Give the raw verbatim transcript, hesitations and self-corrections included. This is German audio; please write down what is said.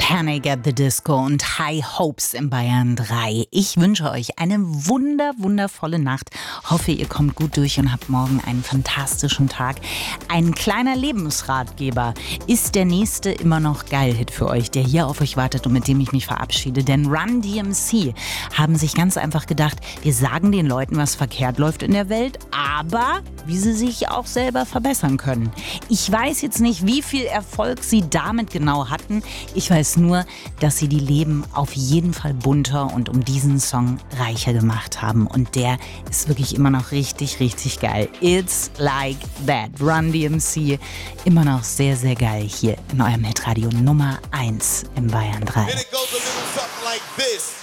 Panic at the Disco und High Hopes in Bayern drei. Ich wünsche euch eine wunder, wundervolle Nacht. Hoffe, ihr kommt gut durch und habt morgen einen fantastischen Tag. Ein kleiner Lebensratgeber. Ist der nächste immer noch Geil-Hit für euch, der hier auf euch wartet und mit dem ich mich verabschiede? Denn Run D M C haben sich ganz einfach gedacht, wir sagen den Leuten, was verkehrt läuft in der Welt, aber wie sie sich auch selber verbessern können. Ich weiß jetzt nicht, wie viel Erfolg sie damit genau hatten. Ich weiß nur, dass sie die Leben auf jeden Fall bunter und um diesen Song reicher gemacht haben. Und der ist wirklich immer noch richtig, richtig geil. It's Like That. Run D M C. Immer noch sehr, sehr geil hier in eurem Hitradio Nummer eins in Bayern drei. And it goes a little something like this.